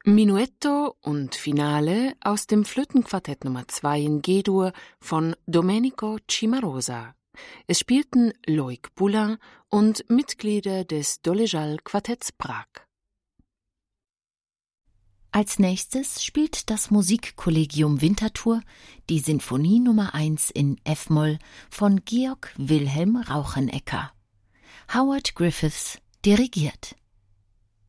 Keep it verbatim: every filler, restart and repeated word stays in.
Minuetto und Finale aus dem Flötenquartett Nummer zwei in G-Dur von Domenico Cimarosa. Es spielten Loïc Poulain und Mitglieder des Doležal-Quartetts Prag. Als nächstes spielt das Musikkollegium Winterthur die Sinfonie Nummer eins in F-Moll von Georg Wilhelm Rauchenecker. Howard Griffiths dirigiert.